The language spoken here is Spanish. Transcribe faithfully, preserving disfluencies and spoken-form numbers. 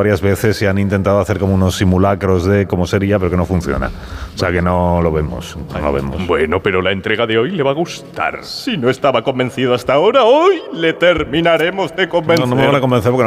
varias veces y han intentado hacer como unos simulacros de cómo sería, pero que no funciona. O sea que no lo vemos, no lo vemos. Bueno, pero la entrega de hoy le va a gustar. Si no estaba convencido hasta ahora, hoy le terminaremos de convencer. No, no me van a convencer porque